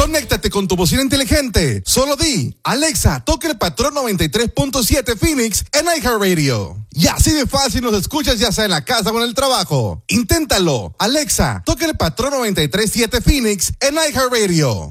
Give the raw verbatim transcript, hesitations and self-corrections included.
Conéctate con tu bocina inteligente. Solo di, Alexa, toca el patrón noventa y tres punto siete Phoenix en iHeartRadio. Y así de fácil nos escuchas ya sea en la casa o en el trabajo. Inténtalo. Alexa, toca el patrón noventa y tres punto siete Phoenix en iHeartRadio.